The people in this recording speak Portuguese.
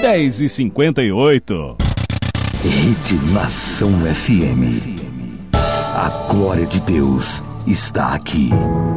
10h58. Rede Nação FM. A glória de Deus está aqui.